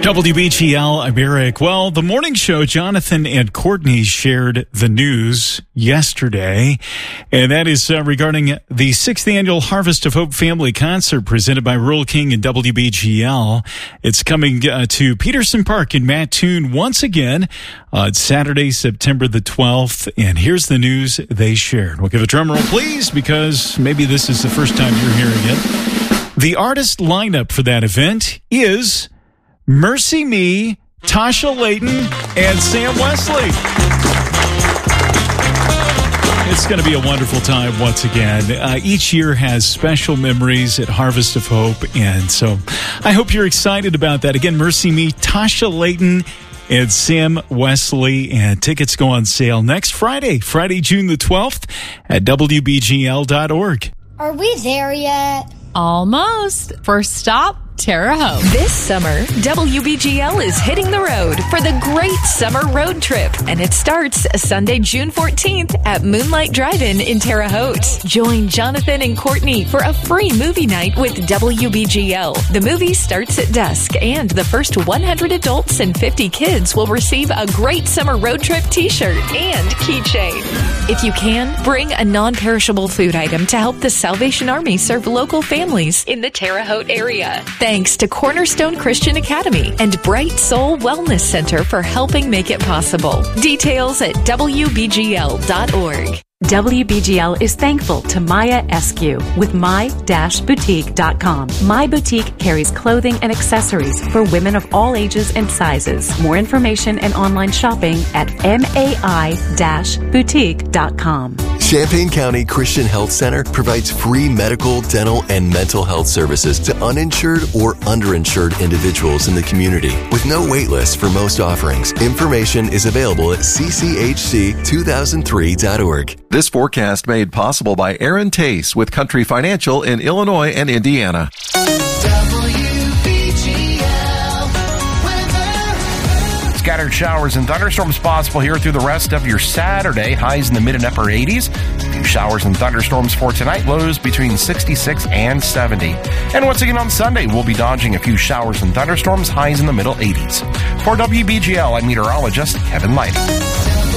WBGL, I'm Eric. Well, the morning show, Jonathan and Courtney shared the news yesterday, and that is regarding the 6th annual Harvest of Hope Family Concert presented by Rural King and WBGL. It's coming to Peterson Park in Mattoon once again on Saturday, September the 12th, and here's the news they shared. We'll give a drum roll, please, because maybe this is the first time you're hearing it. The artist lineup for that event is Mercy Me, Tasha Layton, and Sam Wesley. It's going to be a wonderful time once again. Each year has special memories at Harvest of Hope, and so I hope you're excited about that. Again, Mercy Me, Tasha Layton, and Sam Wesley, and tickets go on sale next Friday, June the 12th at WBGL.org. Are we there yet? Almost. First stop, Terre Haute. This summer, WBGL is hitting the road for the Great Summer Road Trip, and it starts Sunday, June 14th at Moonlight Drive-In in Terre Haute. Join Jonathan and Courtney for a free movie night with WBGL. The movie starts at dusk, and the first 100 adults and 50 kids will receive a Great Summer Road Trip t-shirt and keychain. If you can, bring a non-perishable food item to help the Salvation Army serve local families in the Terre Haute area. Thanks to Cornerstone Christian Academy and Bright Soul Wellness Center for helping make it possible. Details at WBGL.org. WBGL is thankful to Maya Eskew with my-boutique.com. My Boutique carries clothing and accessories for women of all ages and sizes. More information and online shopping at mai-boutique.com. Champaign County Christian Health Center provides free medical, dental, and mental health services to uninsured or underinsured individuals in the community with no wait list for most offerings. Information is available at cchc2003.org. This forecast made possible by Aaron Tace with Country Financial in Illinois and Indiana. Scattered showers and thunderstorms possible here through the rest of your Saturday. Highs in the mid and upper 80s. A few showers and thunderstorms for tonight. Lows between 66 and 70. And once again on Sunday, we'll be dodging a few showers and thunderstorms. Highs in the middle 80s. For WBGL, I'm meteorologist Kevin Lighty.